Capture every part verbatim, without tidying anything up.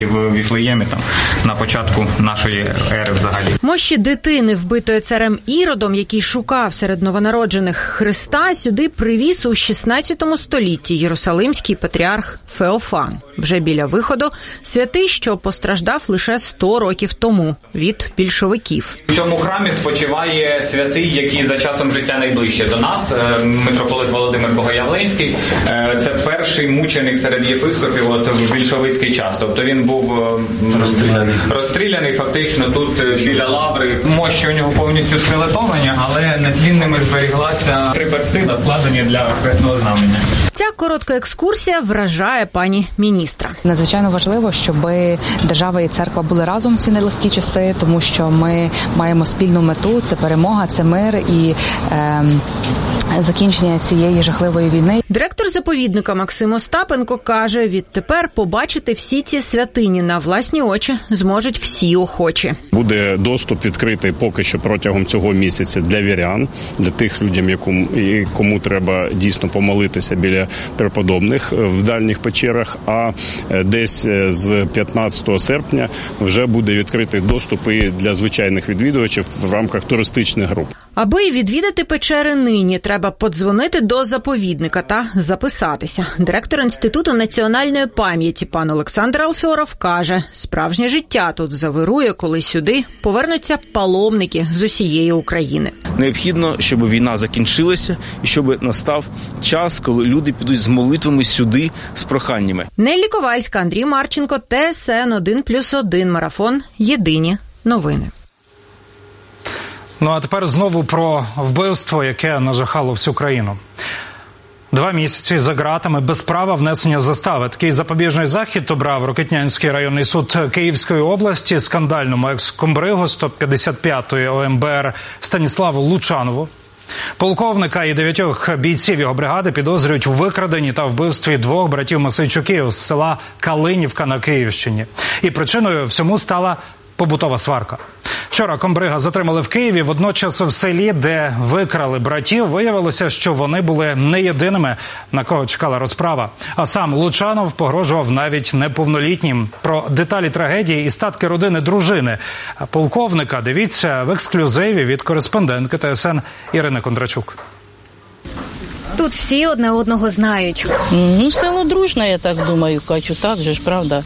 в Віфлеємі там на початку нашої ери взагалі. Мощі дитини, вбитої царем Іродом, який шукав серед новонароджених Христа, сюди привіз у шістнадцятому столітті єрусалимський патріарх Феофан. Вже біля виходу святий, що постраждав лише сто років тому від більшовиків. У цьому храмі спочиває святий, який за часом життя найближче до нас, митрополит Володимир Богоявленський. Це перший мученик серед єпископів от в більшовицький час. Тобто він був розстріляний, розстріляний фактично тут біля лаври. Мощі у нього повністю скелетовані, але нетлінними зберіглася три перстина, складені для хресного знамення. Ця коротка екскурсія вражає пані міністра. Надзвичайно важливо, щоб держава і церква були разом в ці нелегкі часи, тому що ми маємо спільну мету – це перемога, це мир і е, закінчення цієї жахливої війни. Директор заповідника Максим Остапенко каже, відтепер побачити всі ці святині на власні очі зможуть всі охочі. Буде доступ відкритий поки що протягом цього місяця для вірян, для тих людей, кому треба дійсно помолитися біля преподобних в дальніх печерах, а десь з п'ятнадцятого серпня вже буде відкритий доступ і для звичайних відвідувачів в рамках туристичних груп. Аби відвідати печери нині, треба подзвонити до заповідника та записатися. Директор Інституту національної пам'яті пан Олександр Алфьоров каже, справжнє життя тут завирує, коли сюди повернуться паломники з усієї України. Необхідно, щоб війна закінчилася і щоб настав час, коли люди підуть з молитвами сюди, з проханнями. Неллі Ковальська, Андрій Марченко, Т С Н один плюс один, марафон, єдині новини. Ну а тепер знову про вбивство, яке нажахало всю країну. Два місяці за ґратами без права внесення застави. Такий запобіжний захід обрав Рокитнянський районний суд Київської області скандальному екс-комбригу сто п'ятдесят п'ятої О М Б Р Станіславу Лучанову. Полковника і дев'ятьох бійців його бригади підозрюють у викраденні та вбивстві двох братів Масейчуків з села Калинівка на Київщині. І причиною всьому стала побутова сварка. Вчора комбрига затримали в Києві, водночас в селі, де викрали братів, виявилося, що вони були не єдиними, на кого чекала розправа. А сам Лучанов погрожував навіть неповнолітнім. Про деталі трагедії і статки родини дружини полковника дивіться в ексклюзиві від кореспондентки Т С Н Ірини Кондрачук. Тут всі одне одного знають. Ну, село дружне, я так думаю, Катю, так же ж, правда?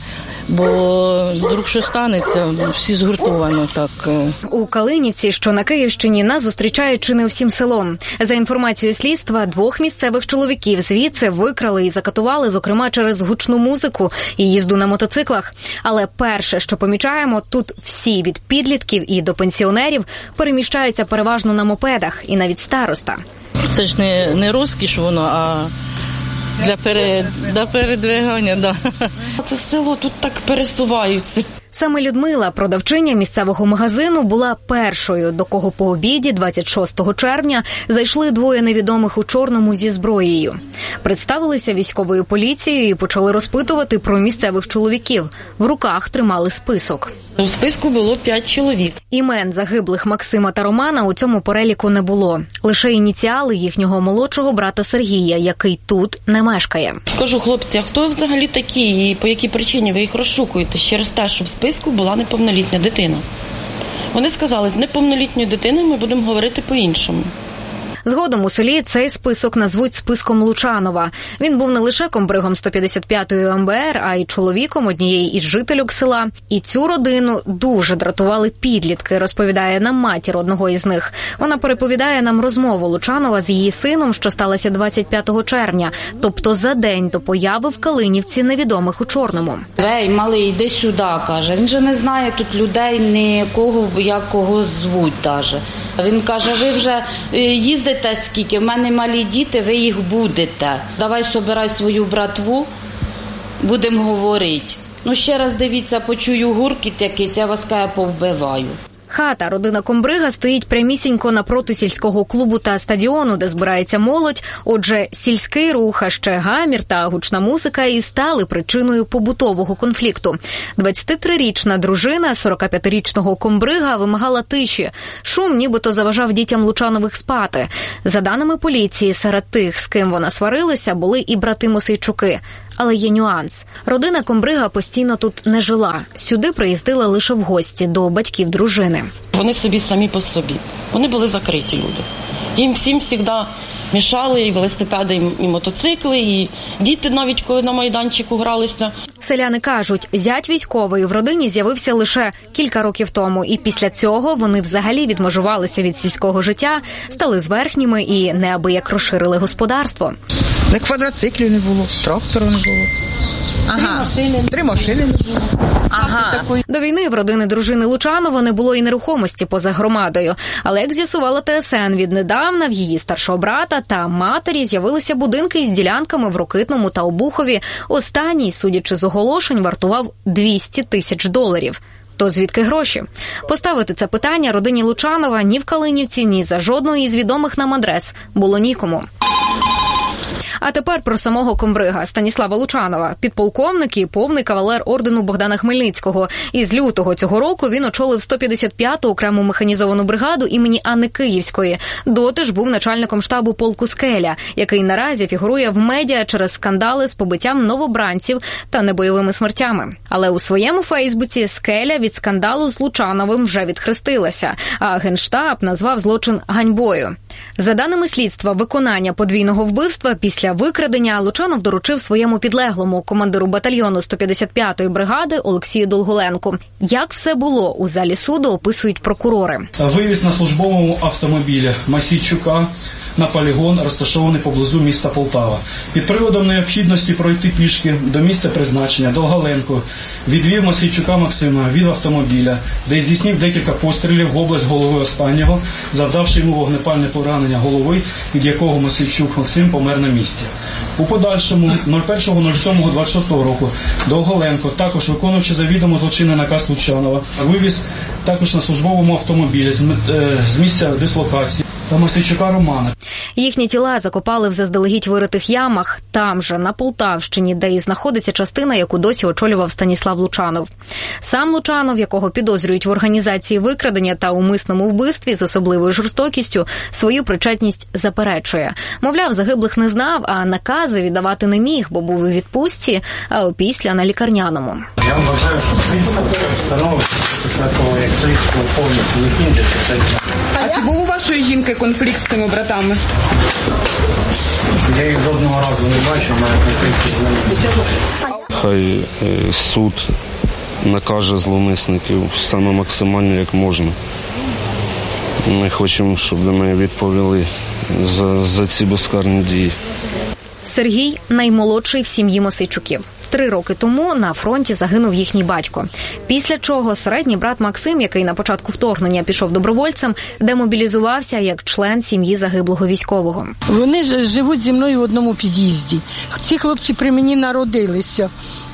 Бо вдруг що станеться, всі згуртовано так. У Калинівці, що на Київщині, нас зустрічають чи не всім селом. За інформацією слідства, двох місцевих чоловіків звідси викрали і закатували, зокрема, через гучну музику і їзду на мотоциклах. Але перше, що помічаємо, тут всі від підлітків і до пенсіонерів переміщаються переважно на мопедах, і навіть староста. Це ж не, не розкіш воно, а для, перед, для передвигання, да. Це село тут так пересуваються. Саме Людмила, продавчиня місцевого магазину, була першою, до кого по обіді двадцять шостого червня зайшли двоє невідомих у чорному зі зброєю. Представилися військовою поліцією і почали розпитувати про місцевих чоловіків. В руках тримали список. У списку було п'ять чоловік. Імен загиблих Максима та Романа у цьому переліку не було. Лише ініціали їхнього молодшого брата Сергія, який тут не мешкає. Кажу, хлопці, а хто взагалі такі і по якій причині ви їх розшукуєте? Через те, що в списку була неповнолітня дитина. Вони сказали, з неповнолітньою дитиною ми будемо говорити по-іншому. Згодом у селі цей список назвуть списком Лучанова. Він був не лише комбригом сто п'ятдесят п'ятої О М Б Р, а й чоловіком однієї із жительок села. І цю родину дуже дратували підлітки, розповідає нам матір одного із них. Вона переповідає нам розмову Лучанова з її сином, що сталося двадцять п'ятого червня, тобто за день до появи в Калинівці невідомих у чорному. Ей, малий, йди сюди, каже. Він же не знає тут людей, ні кого, як кого звуть даже. Він каже, ви вже їздите скільки, в мене малі діти, ви їх будете. Давай собирай свою братву, будемо говорити. Ну ще раз дивіться, почую гуркіт якийсь, я вас каже, повбиваю. Хата родина комбрига стоїть прямісінько напроти сільського клубу та стадіону, де збирається молодь. Отже, сільський рух, а ще гамір та гучна музика і стали причиною побутового конфлікту. двадцятитрирічна дружина сорокап'ятирічного комбрига вимагала тиші. Шум нібито заважав дітям Лучанових спати. За даними поліції, серед тих, з ким вона сварилася, були і брати Мосейчуки. Але є нюанс. Родина Комбрига постійно тут не жила. Сюди приїздила лише в гості до батьків дружини. Вони собі самі по собі. Вони були закриті люди. Їм всім завжди мішали і велосипеди, і мотоцикли, і діти навіть коли на майданчику гралися. Селяни кажуть, зять військовий в родині з'явився лише кілька років тому, і після цього вони взагалі відмежувалися від сільського життя, стали зверхніми і неабияк розширили господарство. Не квадроциклів не було, трактору не було. Ага. Три машини, три машини не було. Ага. До війни в родини дружини Лучанова не було і нерухомості поза громадою. Але, як з'ясувала ТСН, віднедавна в її старшого брата та матері з'явилися будинки із ділянками в Рокитному та Обухові. Останній, судячи з оголошень, вартував двісті тисяч доларів. То звідки гроші? Поставити це питання родині Лучанова ні в Калинівці, ні за жодної із відомих нам адрес було нікому. А тепер про самого комбрига Станіслава Лучанова. Підполковник і повний кавалер ордену Богдана Хмельницького. І з лютого цього року він очолив сто п'ятдесят п'яту окрему механізовану бригаду імені Анни Київської. Доти ж був начальником штабу полку «Скеля», який наразі фігурує в медіа через скандали з побиттям новобранців та небойовими смертями. Але у своєму фейсбуці «Скеля» від скандалу з Лучановим вже відхрестилася, а Генштаб назвав злочин ганьбою. За даними слідства, виконання подвійного вбивства після викрадення Лучанов доручив своєму підлеглому, командиру батальйону сто п'ятдесят п'ятої бригади Олексію Долголенку. Як все було у залі суду, описують прокурори. Вивіз на службовому автомобілі Масійчука на полігон, розташований поблизу міста Полтава. Під приводом необхідності пройти пішки до місця призначення Долголенко відвів Масійчука Максима від автомобіля, де здійснив декілька пострілів в область голови останнього, завдавши йому вогнепальне поранення голови, від якого Масійчук Максим помер на місці. У подальшому першого сьомого двадцять шостого року Долголенко, також виконуючи завідомо злочинний наказ Лучанова, вивіз також на службовому автомобілі з місця дислокації та Масійчука Романа. Їхні тіла закопали в заздалегідь виритих ямах, там же, на Полтавщині, де і знаходиться частина, яку досі очолював Станіслав Лучанов. Сам Лучанов, якого підозрюють в організації викрадення та умисному вбивстві з особливою жорстокістю, свою причетність заперечує. Мовляв, загиблих не знав, а накази віддавати не міг, бо був у відпустці, а опісля на лікарняному. Я вважаю, що становище після того, як слідство повністю закінчиться. А чи був у вашої жінки конфлікт з тими братами? Я їх жодного разу не бачив, у мене конфлікт з ними. Хай е, суд накаже зловмисників саме максимально, як можна. Ми хочемо, щоб до мене відповіли за, за ці безкарні дії. Сергій – наймолодший в сім'ї Мосейчуків. Три роки тому на фронті загинув їхній батько. Після чого середній брат Максим, який на початку вторгнення пішов добровольцем, демобілізувався як член сім'ї загиблого військового. Вони ж живуть зі мною в одному під'їзді. Ці хлопці при мені народилися.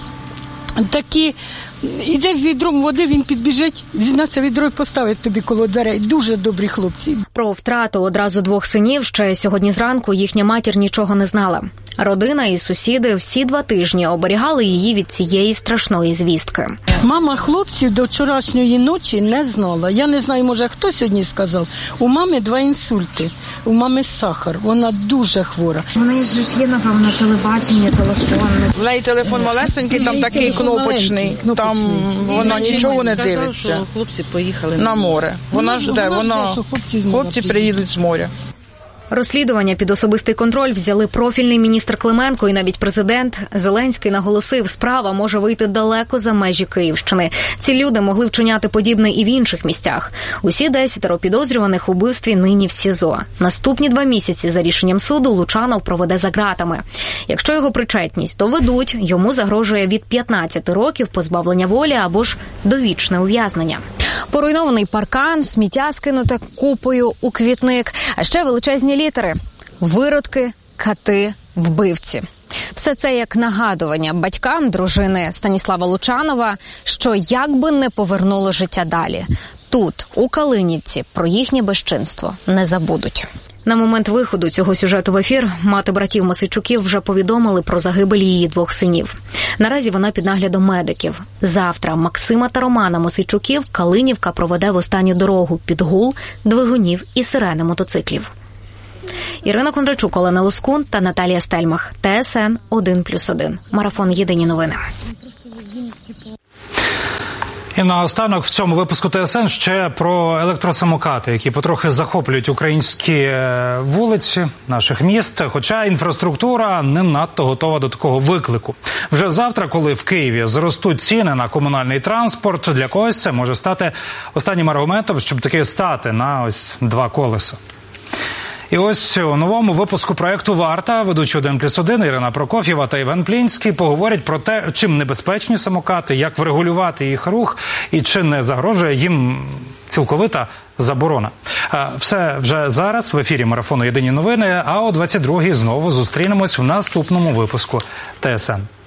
Такі, ідеш з відром води, він підбіжить, візьме це відро і поставить тобі коло дверей. Дуже добрі хлопці. Про втрату одразу двох синів ще сьогодні зранку їхня матір нічого не знала. Родина і сусіди всі два тижні оберігали її від цієї страшної звістки. Мама хлопців до вчорашньої ночі не знала. Я не знаю, може, хто сьогодні сказав. У мами два інсульти, у мами сахар. Вона дуже хвора. В неї ж є, напевно, телебачення, телефон. В неї телефон малесенький, там такий кнопочний. Там вона нічого не дивиться. Хлопці поїхали на море. Вона жде, вона хлопці приїдуть з моря. Розслідування під особистий контроль взяли профільний міністр Клименко і навіть президент. Зеленський наголосив, справа може вийти далеко за межі Київщини. Ці люди могли вчиняти подібне і в інших місцях. Усі десятеро підозрюваних у вбивстві нині в СІЗО. Наступні два місяці за рішенням суду Лучанов проведе за ґратами. Якщо його причетність доведуть, йому загрожує від п'ятнадцяти років позбавлення волі або ж довічне ув'язнення. Поруйнований паркан, сміття скинуте купою у квітник, а ще величезні літери – виродки, кати, вбивці. Все це як нагадування батькам дружини Станіслава Лучанова, що як би не повернуло життя далі, тут, у Калинівці, про їхнє безчинство не забудуть. На момент виходу цього сюжету в ефір мати братів Мосейчуків вже повідомили про загибель її двох синів. Наразі вона під наглядом медиків. Завтра Максима та Романа Мосейчуків Калинівка проведе в останню дорогу під гул двигунів і сирени мотоциклів. Ірина Кондрачук, Олена Лоскун та Наталія Стельмах. ТСН один плюс один. Марафон «Єдині новини». І наостанок в цьому випуску ТСН ще про електросамокати, які потрохи захоплюють українські вулиці наших міст, хоча інфраструктура не надто готова до такого виклику. Вже завтра, коли в Києві зростуть ціни на комунальний транспорт, для когось це може стати останнім аргументом, щоб таки стати на ось два колеса. І ось у новому випуску проєкту «Варта» ведучі один плюс один Ірина Прокоф'єва та Іван Плінський поговорять про те, чим небезпечні самокати, як врегулювати їх рух і чи не загрожує їм цілковита заборона. Все вже зараз в ефірі марафону «Єдині новини», а о двадцять другій знову зустрінемось в наступному випуску ТСН.